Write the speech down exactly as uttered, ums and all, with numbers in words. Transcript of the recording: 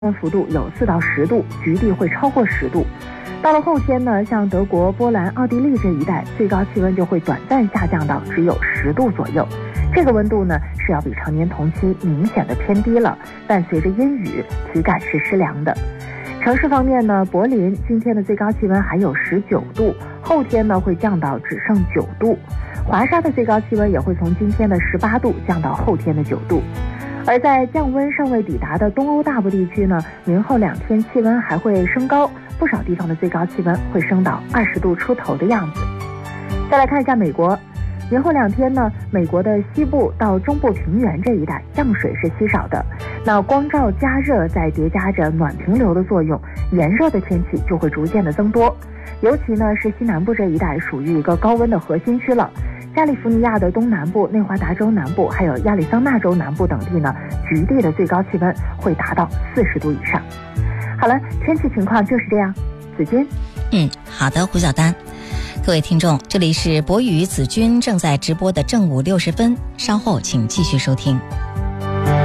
幅度有四到十度，局地会超过十度。到了后天呢，像德国、波兰、奥地利这一带，最高气温就会短暂下降到只有十度左右。这个温度呢是要比常年同期明显的偏低了，伴随着阴雨，体感是湿凉的。城市方面呢，柏林今天的最高气温还有十九度，后天呢会降到只剩九度。华沙的最高气温也会从今天的十八度降到后天的九度。而在降温尚未抵达的东欧大部地区呢，明后两天气温还会升高，不少地方的最高气温会升到二十度出头的样子。再来看一下美国，明后两天呢，美国的西部到中部平原这一带降水是稀少的，那光照加热再叠加着暖平流的作用，炎热的天气就会逐渐的增多。尤其呢是西南部这一带属于一个高温的核心区了。加利福尼亚的东南部、内华达州南部还有亚利桑那州南部等地呢，局地的最高气温会达到四十度以上。好了，天气情况就是这样。子君， 嗯，好的，胡小丹。各位听众，这里是博宇子君正在直播的正午六十分，稍后请继续收听。